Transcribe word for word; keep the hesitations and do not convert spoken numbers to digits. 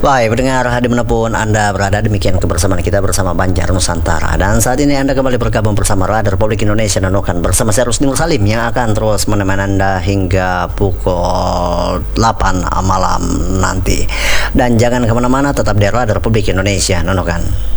Baik, pendengar dimanapun Anda berada, demikian kebersamaan kita bersama Banjar Nusantara. Dan saat ini Anda kembali bergabung bersama Radio Republik Indonesia Nunukan bersama saya Rusdi Mursalim yang akan terus menemani Anda hingga pukul delapan malam nanti. Dan jangan kemana-mana, tetap di Radio Republik Indonesia Nunukan.